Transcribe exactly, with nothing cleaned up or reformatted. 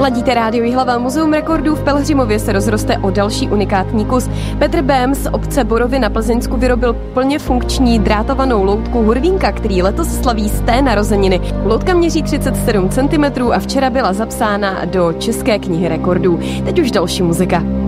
Ladíte rádio Jihlava, Muzeum rekordů v Pelhřimově se rozroste o další unikátní kus. Petr Bém z obce Borovy na Plzeňsku vyrobil plně funkční drátovanou loutku Hurvínka, který letos slaví sté narozeniny. Loutka měří třicet sedm centimetrů a včera byla zapsána do České knihy rekordů. Teď už další muzika.